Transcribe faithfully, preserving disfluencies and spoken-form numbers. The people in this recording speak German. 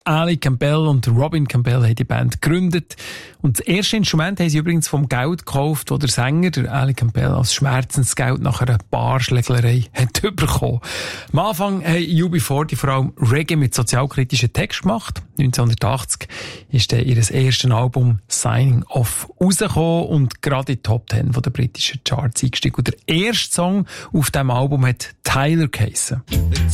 Ali Campbell und Robin Campbell haben die Band gegründet. Und das erste Instrument haben sie übrigens vom Geld gekauft, das der Sänger, der Ali Campbell, als Schmerzensgeld nach einer Barschlägerei hat bekommen. Am Anfang haben U B vierzig vor allem Reggae mit sozialkritischen Text gemacht. neunzehnhundertachtzig ist dann ihr erstes Album Signing Off rausgekommen und gerade in die Top Ten der britischen Charts eingestiegen. Und der erste Song auf diesem Album hat Tyler geheissen.